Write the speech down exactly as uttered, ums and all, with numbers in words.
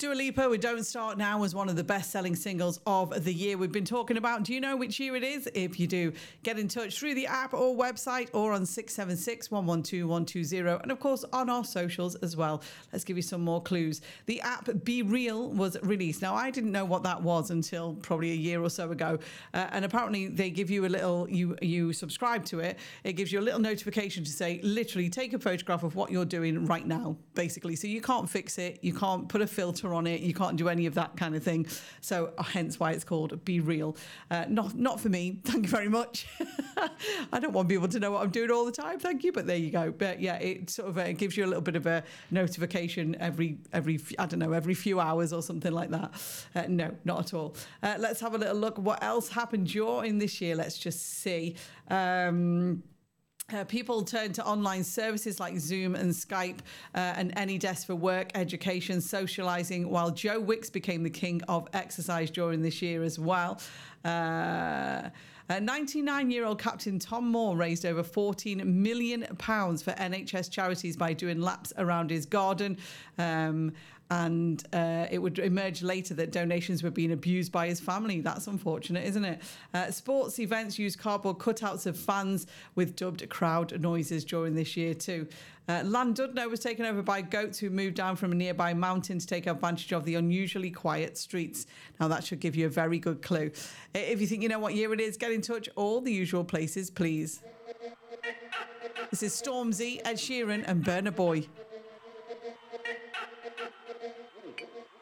Dua Lipa with Don't Start Now was one of the best-selling singles of the year we've been talking about. Do you know which year it is? If you do, get in touch through the app or website or on six seven six, one one two, one two zero and of course on our socials as well. Let's give you some more clues. The app Be Real was released. Now, I didn't know what that was until probably a year or so ago. Uh, and apparently they give you a little, you, you subscribe to it. It gives you a little notification to say, literally take a photograph of what you're doing right now, basically. So you can't fix it. You can't put a filter on it. You can't do any of that kind of thing. So hence why it's called Be Real. Uh, not not for me. Thank you very much. I don't want people to know what I'm doing all the time. Thank you. But there you go. But yeah, it sort of uh, gives you a little bit of a notification every, every I don't know, every few hours or something like that. Uh, no, not at all. Uh, let's have a little look. What else happened during this year? Let's just see. Um... Uh, people turn to online services like Zoom and Skype uh, and AnyDesk for work, education, socializing, while Joe Wicks became the king of exercise during this year as well. Uh, uh, ninety-nine-year-old Captain Tom Moore raised over fourteen million pounds for N H S charities by doing laps around his garden. Um, and uh, it would emerge later that donations were being abused by his family. That's unfortunate, isn't it? Uh, sports events used cardboard cutouts of fans with dubbed crowd noises during this year too. Uh, Llandudno was taken over by goats who moved down from a nearby mountain to take advantage of the unusually quiet streets. Now, that should give you a very good clue. If you think you know what year it is, get in touch. All the usual places, please. This is Stormzy, Ed Sheeran and Burna Boy.